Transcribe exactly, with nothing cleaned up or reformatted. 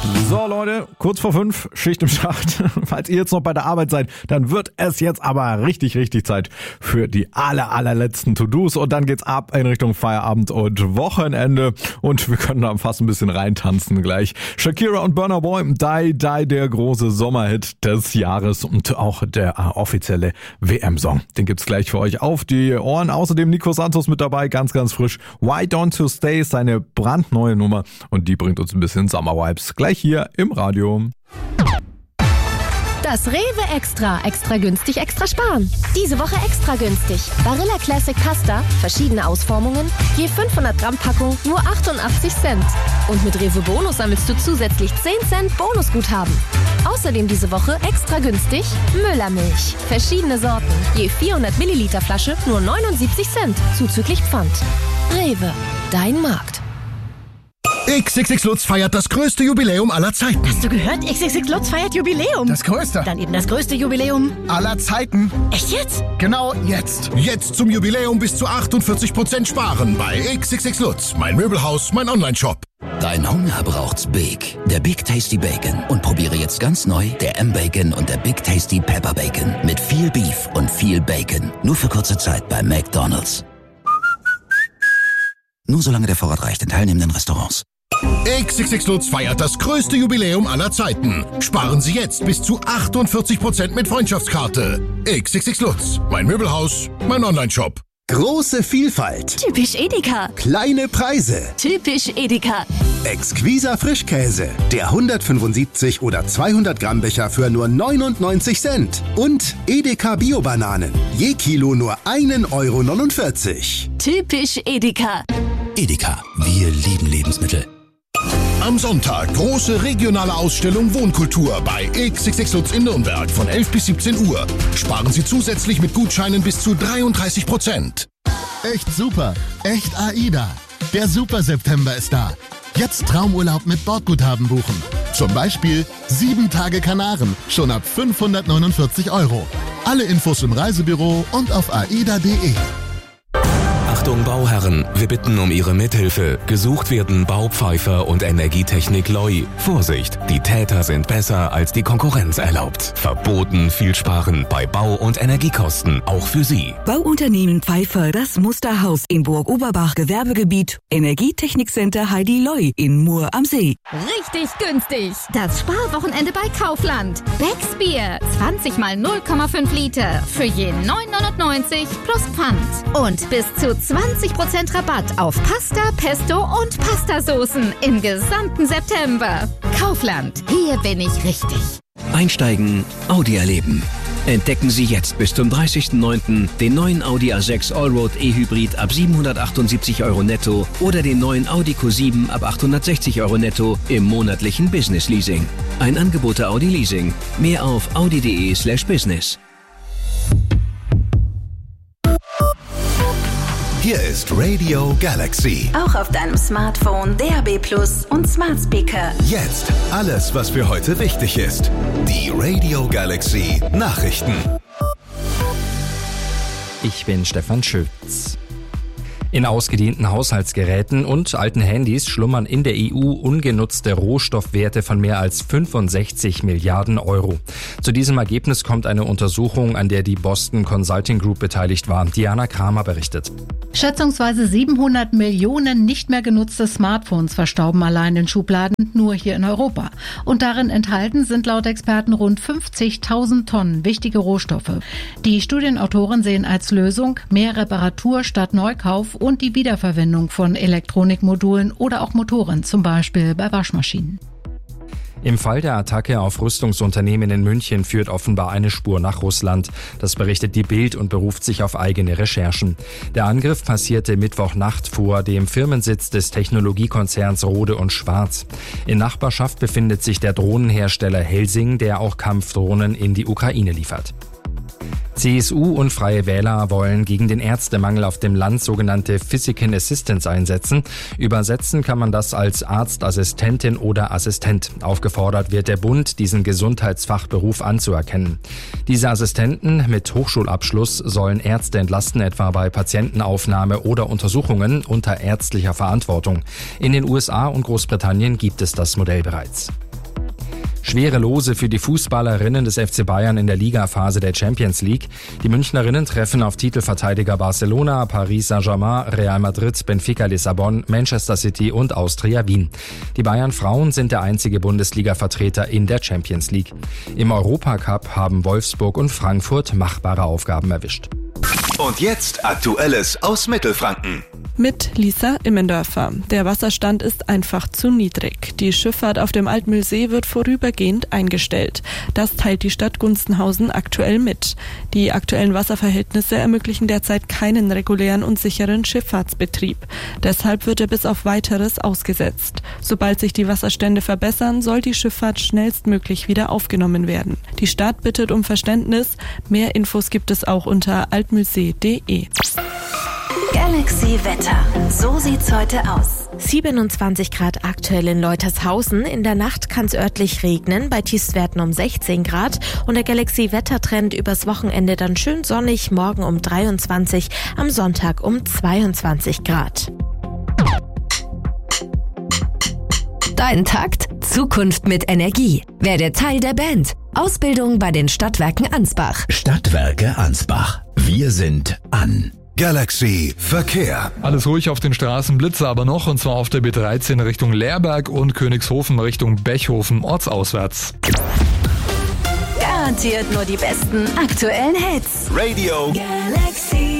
So Leute, kurz vor fünf, Schicht im Schacht. Falls ihr jetzt noch bei der Arbeit seid, dann wird es jetzt aber richtig, richtig Zeit für die aller, allerletzten To-Dos. Und dann geht's ab in Richtung Feierabend und Wochenende. Und wir können da fast ein bisschen reintanzen gleich. Shakira und Burna Boy, Die Die, der große Sommerhit des Jahres und auch der äh, offizielle W M-Song. Den gibt's gleich für euch auf die Ohren. Außerdem Nico Santos mit dabei, ganz, ganz frisch. Why Don't You Stay ist seine brandneue Nummer und die bringt uns ein bisschen Summer-Vibes. Gleich hier im Radio. Das Rewe Extra. Extra günstig, extra sparen. Diese Woche extra günstig. Barilla Classic Pasta, verschiedene Ausformungen, je fünfhundert Gramm Packung, nur achtundachtzig Cent. Und mit Rewe Bonus sammelst du zusätzlich zehn Cent Bonusguthaben. Außerdem diese Woche extra günstig Müllermilch. Verschiedene Sorten, je vierhundert Milliliter Flasche, nur neunundsiebzig Cent, zuzüglich Pfand. Rewe, dein Markt. X X X Lutz feiert das größte Jubiläum aller Zeiten. Hast du gehört? X X X Lutz feiert Jubiläum. Das größte. Dann eben das größte Jubiläum aller Zeiten. Echt jetzt? Genau jetzt. Jetzt zum Jubiläum bis zu achtundvierzig Prozent sparen bei X X X Lutz. Mein Möbelhaus, mein Online-Shop. Dein Hunger braucht's Big. Der Big Tasty Bacon. Und probiere jetzt ganz neu der M-Bacon und der Big Tasty Pepper Bacon. Mit viel Beef und viel Bacon. Nur für kurze Zeit bei McDonald's. Nur solange der Vorrat reicht in teilnehmenden Restaurants. X X X Lutz feiert das größte Jubiläum aller Zeiten. Sparen Sie jetzt bis zu achtundvierzig Prozent mit Freundschaftskarte. X X X Lutz. Mein Möbelhaus, mein Online-Shop. Große Vielfalt. Typisch Edeka. Kleine Preise. Typisch Edeka. Exquiser Frischkäse. Der hundertfünfundsiebzig oder zweihundert Gramm Becher für nur neunundneunzig Cent. Und Edeka Bio-Bananen. Je Kilo nur ein Euro neunundvierzig. Typisch Edeka. Edeka. Wir lieben Lebensmittel. Am Sonntag große regionale Ausstellung Wohnkultur bei X X X Lutz in Nürnberg von elf bis siebzehn Uhr. Sparen Sie zusätzlich mit Gutscheinen bis zu dreiunddreißig Prozent. Echt super. Echt AIDA. Der Super September ist da. Jetzt Traumurlaub mit Bordguthaben buchen. Zum Beispiel sieben Tage Kanaren, schon ab fünfhundertneunundvierzig Euro. Alle Infos im Reisebüro und auf aida punkt de. Achtung Bauherren, wir bitten um Ihre Mithilfe. Gesucht werden Baupfeifer und Energietechnik Loi. Vorsicht, die Täter sind besser als die Konkurrenz erlaubt. Verboten viel sparen bei Bau- und Energiekosten, auch für Sie. Bauunternehmen Pfeiffer, das Musterhaus in Burg-Oberbach Gewerbegebiet. Energietechnikcenter Heidi Loi in Mur am See. Richtig günstig. Das Sparwochenende bei Kaufland. Becks Bier, zwanzig mal null Komma fünf Liter für je neun neunundneunzig plus Pfand. Und bis zu zwanzig Prozent Rabatt auf Pasta, Pesto und Pastasoßen im gesamten September. Kaufland, hier bin ich richtig. Einsteigen, Audi erleben. Entdecken Sie jetzt bis zum dreißigsten neunten den neuen Audi A sechs Allroad E-Hybrid ab siebenhundertachtundsiebzig Euro netto oder den neuen Audi Q sieben ab achthundertsechzig Euro netto im monatlichen Business Leasing. Ein Angebot der Audi Leasing. Mehr auf audi punkt de slash business. Hier ist Radio Galaxy. Auch auf deinem Smartphone, D A B Plus und Smart Speaker. Jetzt alles, was für heute wichtig ist. Die Radio Galaxy Nachrichten. Ich bin Stefan Schütz. In ausgedienten Haushaltsgeräten und alten Handys schlummern in der E U ungenutzte Rohstoffwerte von mehr als fünfundsechzig Milliarden Euro. Zu diesem Ergebnis kommt eine Untersuchung, an der die Boston Consulting Group beteiligt war. Diana Kramer berichtet. Schätzungsweise siebenhundert Millionen nicht mehr genutzte Smartphones verstauben allein in Schubladen, nur hier in Europa. Und darin enthalten sind laut Experten rund fünfzigtausend Tonnen wichtige Rohstoffe. Die Studienautoren sehen als Lösung mehr Reparatur statt Neukauf und die Wiederverwendung von Elektronikmodulen oder auch Motoren, zum Beispiel bei Waschmaschinen. Im Fall der Attacke auf Rüstungsunternehmen in München führt offenbar eine Spur nach Russland. Das berichtet die Bild und beruft sich auf eigene Recherchen. Der Angriff passierte Mittwochnacht vor dem Firmensitz des Technologiekonzerns Rohde und Schwarz. In Nachbarschaft befindet sich der Drohnenhersteller Helsing, der auch Kampfdrohnen in die Ukraine liefert. C S U und Freie Wähler wollen gegen den Ärztemangel auf dem Land sogenannte Physician Assistants einsetzen. Übersetzen kann man das als Arztassistentin oder Assistent. Aufgefordert wird der Bund, diesen Gesundheitsfachberuf anzuerkennen. Diese Assistenten mit Hochschulabschluss sollen Ärzte entlasten, etwa bei Patientenaufnahme oder Untersuchungen unter ärztlicher Verantwortung. In den U S A und Großbritannien gibt es das Modell bereits. Schwere Lose für die Fußballerinnen des F C Bayern in der Ligaphase der Champions League. Die Münchnerinnen treffen auf Titelverteidiger Barcelona, Paris Saint-Germain, Real Madrid, Benfica Lissabon, Manchester City und Austria Wien. Die Bayern-Frauen sind der einzige Bundesliga-Vertreter in der Champions League. Im Europacup haben Wolfsburg und Frankfurt machbare Aufgaben erwischt. Und jetzt Aktuelles aus Mittelfranken. Mit Lisa Immendörfer. Der Wasserstand ist einfach zu niedrig. Die Schifffahrt auf dem Altmühlsee wird vorübergehend eingestellt. Das teilt die Stadt Gunzenhausen aktuell mit. Die aktuellen Wasserverhältnisse ermöglichen derzeit keinen regulären und sicheren Schifffahrtsbetrieb. Deshalb wird er bis auf Weiteres ausgesetzt. Sobald sich die Wasserstände verbessern, soll die Schifffahrt schnellstmöglich wieder aufgenommen werden. Die Stadt bittet um Verständnis. Mehr Infos gibt es auch unter altmühlsee punkt de. Galaxy Wetter. So sieht's heute aus. siebenundzwanzig Grad aktuell in Leutershausen. In der Nacht kann es örtlich regnen, bei Tiefstwerten um sechzehn Grad. Und der Galaxy-Wettertrend übers Wochenende dann schön sonnig, morgen um dreiundzwanzig, am Sonntag um zweiundzwanzig Grad. Dein Takt? Zukunft mit Energie. Werde Teil der Band. Ausbildung bei den Stadtwerken Ansbach. Stadtwerke Ansbach. Wir sind an. Galaxy Verkehr. Alles ruhig auf den Straßen, Blitze aber noch, und zwar auf der B dreizehn Richtung Leerberg und Königshofen Richtung Bechhofen ortsauswärts. Garantiert nur die besten aktuellen Hits. Radio Galaxy.